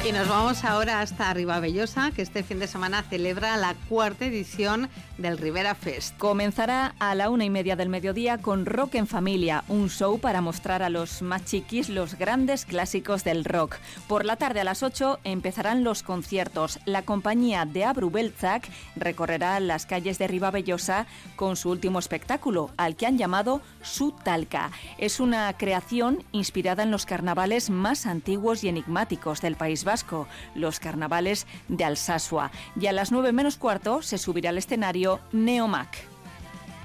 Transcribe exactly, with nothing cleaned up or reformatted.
Y nos vamos ahora hasta Ribavellosa, que este fin de semana celebra la cuarta edición del Ribera Fest. Comenzará a la una y media del mediodía con Rock en Familia, un show para mostrar a los más chiquis los grandes clásicos del rock. Por la tarde a las ocho empezarán los conciertos. La compañía de Abru Beltzak recorrerá las calles de Ribavellosa con su último espectáculo, al que han llamado Su Talca. Es una creación inspirada en los carnavales más antiguos y enigmáticos del País Vasco, los carnavales de Alsasua. Y a las nueve menos cuarto se subirá al escenario Neomac.